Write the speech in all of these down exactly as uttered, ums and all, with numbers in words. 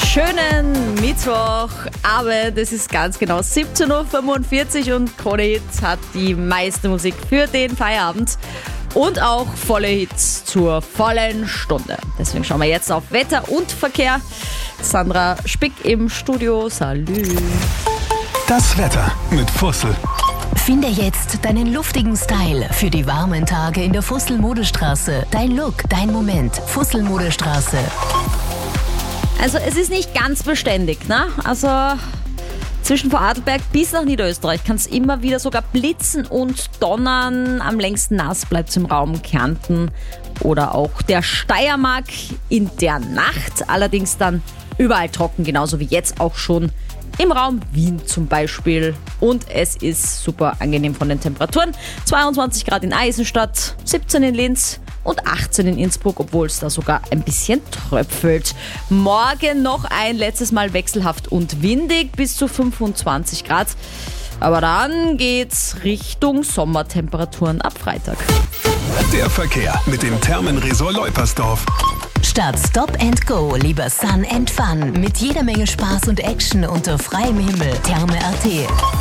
Schönen Mittwochabend, es ist ganz genau siebzehn Uhr fünfundvierzig und Krone Hits hat die meiste Musik für den Feierabend und auch volle Hits zur vollen Stunde. Deswegen schauen wir jetzt auf Wetter und Verkehr. Sandra Spick im Studio, salü. Das Wetter mit Fussel. Finde jetzt deinen luftigen Style für die warmen Tage in der Fussel-Modestraße. Dein Look, dein Moment. Fussel-Modestraße. Also es ist nicht ganz beständig, ne? Also zwischen Vorarlberg bis nach Niederösterreich kann es immer wieder sogar blitzen und donnern. Am längsten nass bleibt es im Raum Kärnten oder auch der Steiermark in der Nacht. Allerdings dann überall trocken, genauso wie jetzt auch schon im Raum Wien zum Beispiel. Und es ist super angenehm von den Temperaturen. zweiundzwanzig Grad in Eisenstadt, siebzehn in Linz und achtzehn in Innsbruck, obwohl es da sogar ein bisschen tröpfelt. Morgen noch ein letztes Mal wechselhaft und windig bis zu fünfundzwanzig Grad. Aber dann geht's Richtung Sommertemperaturen ab Freitag. Der Verkehr mit dem Thermenresort Leupersdorf. Statt Stop and Go lieber Sun and Fun mit jeder Menge Spaß und Action unter freiem Himmel. Therme punkt at.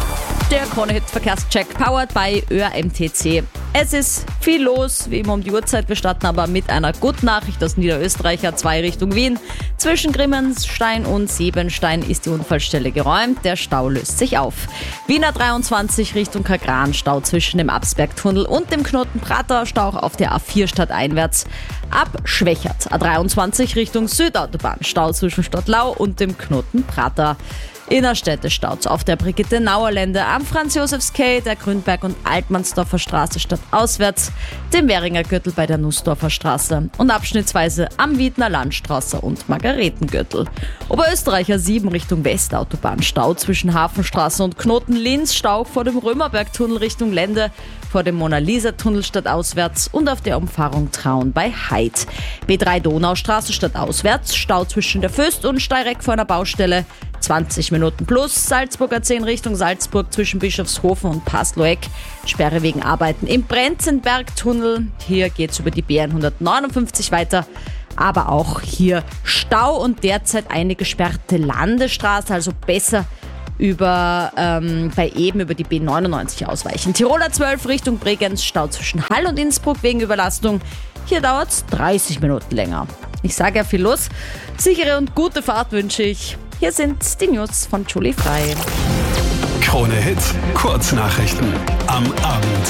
Der Krone-Hit-Verkehrscheck powered by Ö R M T C. Es ist viel los, wie immer um die Uhrzeit. Wir starten aber mit einer guten Nachricht aus Niederösterreich, A zwei Richtung Wien. Zwischen Grimmenstein und Siebenstein ist die Unfallstelle geräumt. Der Stau löst sich auf. Wiener dreiundzwanzig Richtung Kagran, Stau zwischen dem Absbergtunnel und dem Knoten Prater. Stau auf der A vier stadteinwärts ab Schwächert. A dreiundzwanzig Richtung Südautobahn, Stau zwischen Stadtlau und dem Knoten Prater. Innerstädte staut auf der Brigitte-Nauer-Lände am Franz-Josefs-Quai, der Grünberg- und Altmannsdorfer Straße stadtauswärts, dem Währinger Gürtel bei der Nussdorfer Straße und abschnittsweise am Wiedner Landstraße und Margaretengürtel. Oberösterreicher sieben Richtung Westautobahn, Stau zwischen Hafenstraße und Knoten Linz, Stau vor dem Römerbergtunnel Richtung Lände, vor dem Mona-Lisa-Tunnel stadtauswärts und auf der Umfahrung Traun bei Heid. B drei Donaustraße stadtauswärts, Stau zwischen der Föst und Steyrek vor einer Baustelle, zwanzig Minuten plus. Salzburger zehn Richtung Salzburg zwischen Bischofshofen und Pasloeck. Sperre wegen Arbeiten im Brenzenbergtunnel. Hier geht's über die B hundertneunundfünfzig weiter. Aber auch hier Stau und derzeit eine gesperrte Landesstraße, also besser über ähm, bei Eben über die B neunundneunzig ausweichen. Tiroler zwölf Richtung Bregenz, Stau zwischen Hall und Innsbruck wegen Überlastung. Hier dauert es dreißig Minuten länger. Ich sage ja viel los. Sichere und gute Fahrt wünsche ich. Hier sind die News von Julie Frei. Krone Hits, Kurznachrichten am Abend.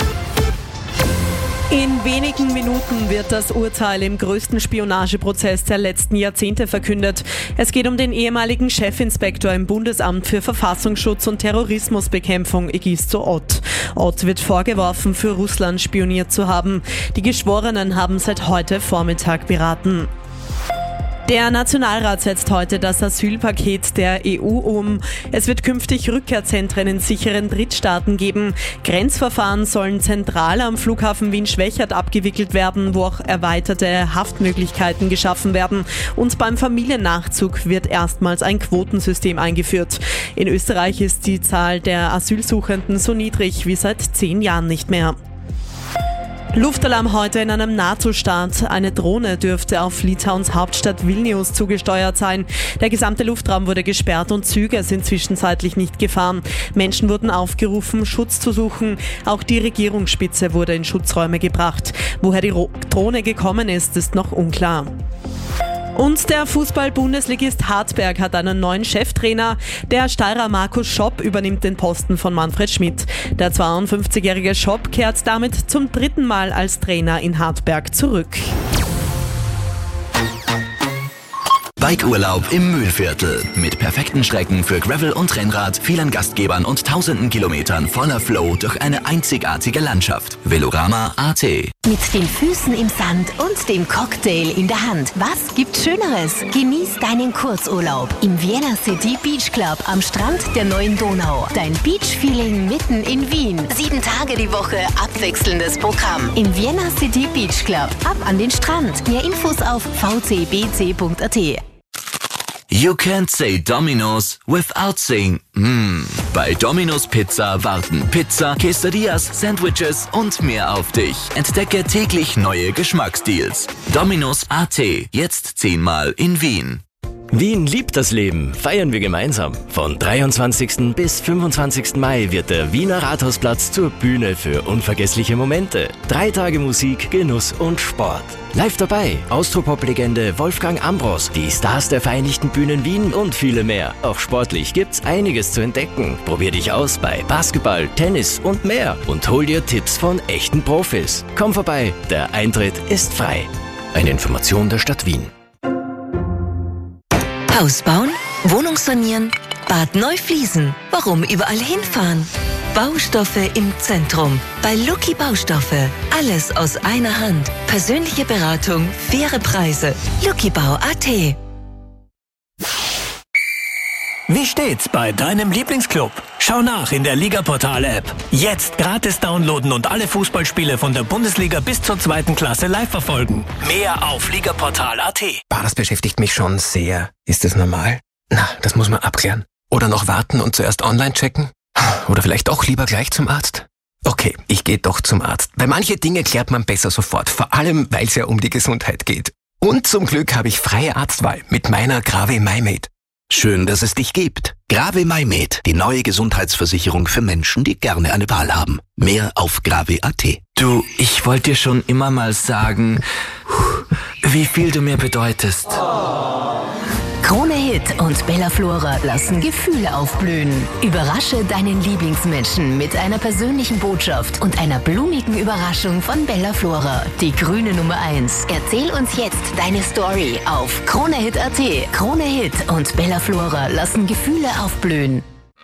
In wenigen Minuten wird das Urteil im größten Spionageprozess der letzten Jahrzehnte verkündet. Es geht um den ehemaligen Chefinspektor im Bundesamt für Verfassungsschutz und Terrorismusbekämpfung, Egisto Ott. Ott wird vorgeworfen, für Russland spioniert zu haben. Die Geschworenen haben seit heute Vormittag beraten. Der Nationalrat setzt heute das Asylpaket der E U um. Es wird künftig Rückkehrzentren in sicheren Drittstaaten geben. Grenzverfahren sollen zentral am Flughafen Wien-Schwächert abgewickelt werden, wo auch erweiterte Haftmöglichkeiten geschaffen werden. Und beim Familiennachzug wird erstmals ein Quotensystem eingeführt. In Österreich ist die Zahl der Asylsuchenden so niedrig wie seit zehn Jahren nicht mehr. Luftalarm heute in einem NATO-Staat. Eine Drohne dürfte auf Litauens Hauptstadt Vilnius zugesteuert sein. Der gesamte Luftraum wurde gesperrt und Züge sind zwischenzeitlich nicht gefahren. Menschen wurden aufgerufen, Schutz zu suchen. Auch die Regierungsspitze wurde in Schutzräume gebracht. Woher die Drohne gekommen ist, ist noch unklar. Und der Fußball-Bundesligist Hartberg hat einen neuen Cheftrainer. Der Steirer Markus Schopp übernimmt den Posten von Manfred Schmidt. Der zweiundfünfzigjährige Schopp kehrt damit zum dritten Mal als Trainer in Hartberg zurück. Bikeurlaub im Mühlviertel. Mit perfekten Strecken für Gravel und Rennrad, vielen Gastgebern und tausenden Kilometern voller Flow durch eine einzigartige Landschaft. Velorama Punkt at. Mit den Füßen im Sand und dem Cocktail in der Hand. Was gibt Schöneres? Genieß deinen Kurzurlaub im Vienna City Beach Club am Strand der neuen Donau. Dein Beach-Feeling mitten in Wien. Sieben Tage die Woche abwechselndes Programm. Im Vienna City Beach Club. Ab an den Strand. Mehr Infos auf v c b c punkt a t. You can't say Domino's without saying mmm. Bei Domino's Pizza warten Pizza, Quesadillas, Sandwiches und mehr auf dich. Entdecke täglich neue Geschmacksdeals. Domino's Punkt at. Jetzt zehnmal in Wien. Wien liebt das Leben, feiern wir gemeinsam. Von dreiundzwanzigsten bis fünfundzwanzigsten Mai wird der Wiener Rathausplatz zur Bühne für unvergessliche Momente. Drei Tage Musik, Genuss und Sport. Live dabei Austropop-Legende Wolfgang Ambros, die Stars der Vereinigten Bühnen Wien und viele mehr. Auch sportlich gibt's einiges zu entdecken. Probier dich aus bei Basketball, Tennis und mehr und hol dir Tipps von echten Profis. Komm vorbei, der Eintritt ist frei. Eine Information der Stadt Wien. Haus bauen, Wohnung sanieren, Bad neu fließen. Warum überall hinfahren? Baustoffe im Zentrum. Bei Lucky Baustoffe. Alles aus einer Hand. Persönliche Beratung, faire Preise. luckybau punkt a t. Wie steht's bei deinem Lieblingsclub? Schau nach in der Ligaportal-App. Jetzt gratis downloaden und alle Fußballspiele von der Bundesliga bis zur zweiten Klasse live verfolgen. Mehr auf ligaportal punkt a t. Bah, das beschäftigt mich schon sehr. Ist das normal? Na, das muss man abklären. Oder noch warten und zuerst online checken? Oder vielleicht doch lieber gleich zum Arzt? Okay, ich gehe doch zum Arzt. Weil manche Dinge klärt man besser sofort. Vor allem, weil es ja um die Gesundheit geht. Und zum Glück habe ich freie Arztwahl mit meiner Grave MyMed. Schön, dass es dich gibt. Grave MyMed, die neue Gesundheitsversicherung für Menschen, die gerne eine Wahl haben. Mehr auf grave punkt a t. Du, ich wollte dir schon immer mal sagen, wie viel du mir bedeutest. Krone Hit und Bella Flora lassen Gefühle aufblühen. Überrasche deinen Lieblingsmenschen mit einer persönlichen Botschaft und einer blumigen Überraschung von Bella Flora. Die grüne Nummer eins. Erzähl uns jetzt deine Story auf krone hit punkt a t. Krone Hit und Bella Flora lassen Gefühle aufblühen.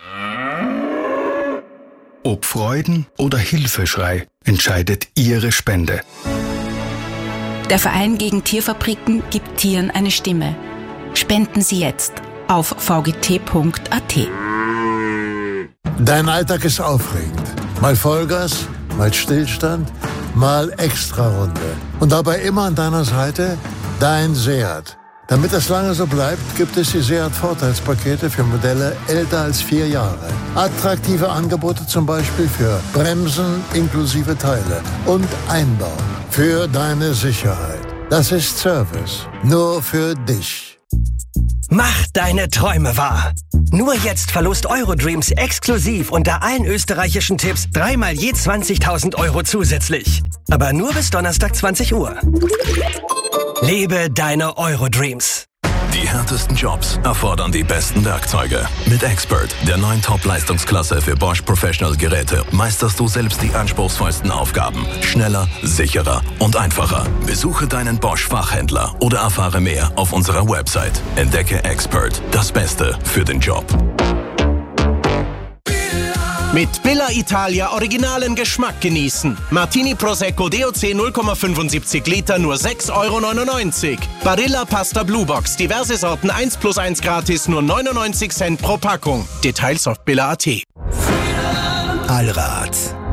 Ob Freuden oder Hilfeschrei entscheidet Ihre Spende. Der Verein gegen Tierfabriken gibt Tieren eine Stimme. Spenden Sie jetzt auf v g t punkt a t. Dein Alltag ist aufregend. Mal Vollgas, mal Stillstand, mal Extrarunde. Und dabei immer an deiner Seite dein Seat. Damit das lange so bleibt, gibt es die Seat-Vorteilspakete für Modelle älter als vier Jahre. Attraktive Angebote zum Beispiel für Bremsen inklusive Teile und Einbau. Für deine Sicherheit. Das ist Service. Nur für dich. Mach deine Träume wahr. Nur jetzt Verlust Eurodreams exklusiv unter allen österreichischen Tipps dreimal je zwanzigtausend Euro zusätzlich. Aber nur bis Donnerstag zwanzig Uhr. Lebe deine Eurodreams. Die härtesten Jobs erfordern die besten Werkzeuge. Mit Expert, der neuen Top-Leistungsklasse für Bosch Professional Geräte, meisterst du selbst die anspruchsvollsten Aufgaben. Schneller, sicherer und einfacher. Besuche deinen Bosch-Fachhändler oder erfahre mehr auf unserer Website. Entdecke Expert, das Beste für den Job. Mit Billa Italia originalen Geschmack genießen. Martini Prosecco D O C null Komma fünfundsiebzig Liter nur sechs Euro neunundneunzig. Barilla Pasta Blue Box, diverse Sorten eins plus eins gratis, nur neunundneunzig Cent pro Packung. Details auf billa punkt a t. Allrad.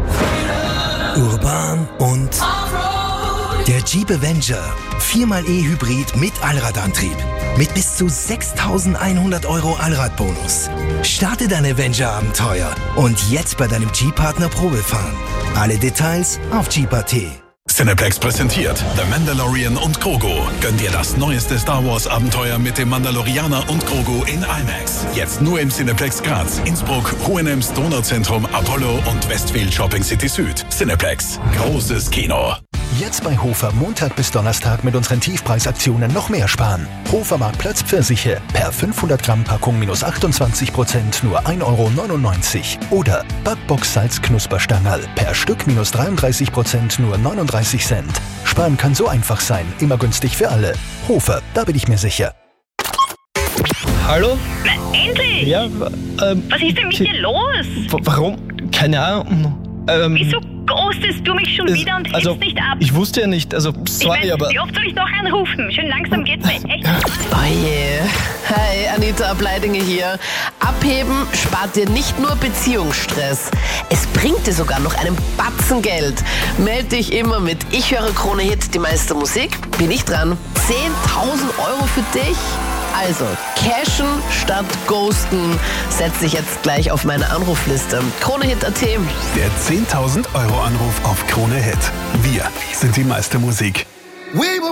Urban und der Jeep Avenger. viermal E-Hybrid mit Allradantrieb. Mit bis zu sechstausendeinhundert Euro Allradbonus. Starte dein Avenger-Abenteuer und jetzt bei deinem Jeep-Partner Probefahren. Alle Details auf jeep punkt a t. Cineplex präsentiert The Mandalorian und Grogu. Gönn dir das neueste Star Wars Abenteuer mit dem Mandalorianer und Grogu in IMAX. Jetzt nur im Cineplex Graz, Innsbruck, H und M's Donauzentrum, Apollo und Westfield Shopping City Süd. Cineplex. Großes Kino. Jetzt bei Hofer Montag bis Donnerstag mit unseren Tiefpreisaktionen noch mehr sparen. Hofer Marktplatz Pfirsiche. Per fünfhundert Gramm Packung minus achtundzwanzig Prozent nur ein Euro neunundneunzig. Oder Backbox Salz Knusperstangerl. Per Stück minus dreiunddreißig Prozent nur neununddreißig Cent. Sparen kann so einfach sein. Immer günstig für alle. Hofer, da bin ich mir sicher. Hallo? Na, endlich! Ja, ähm, was ist denn mit dir los? Warum? Keine Ahnung. Ähm, Wieso ghostest du mich schon es, wieder und hältst also, nicht ab? Ich wusste ja nicht, also sorry, ich mein, aber... Wie oft soll ich noch anrufen? Schön langsam geht's mir echt. Oh je. Hi, Anita Ableidinger hier. Abheben spart dir nicht nur Beziehungsstress. Es bringt dir sogar noch einen Batzen Geld. Meld dich immer mit Ich höre Krone Hit, die meiste Musik. Bin ich dran. zehntausend Euro für dich? Also, cashen statt ghosten. Setz dich jetzt gleich auf meine Anrufliste. Krone Hit punkt a t. Der zehntausend Euro Anruf auf Krone Hit. Wir sind die meiste Musik. We will